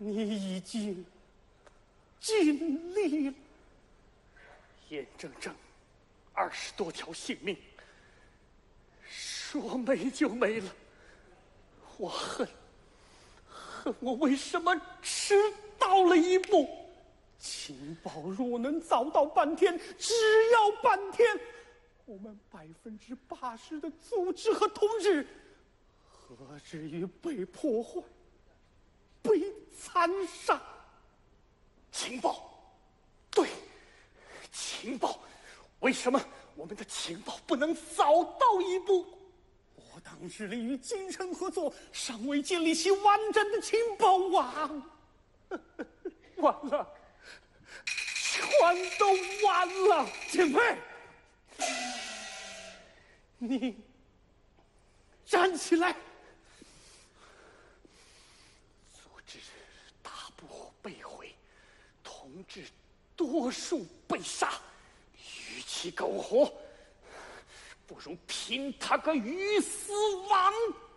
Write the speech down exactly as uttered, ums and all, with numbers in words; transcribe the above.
你已经尽力了，眼睁睁二十多条性命，说没就没了。我恨，恨我为什么迟到了一步。情报若能早到半天，只要半天，我们百分之八十的组织和统治，何至于被破坏、被残杀？情报，对，情报，为什么我们的情报不能早到一步？我当致力于京城合作，尚未建立起完整的情报网，完了，全都完了。景佩，你站起来。组织大部被毁，同志多数被杀，与其苟活，不如拼他个鱼死网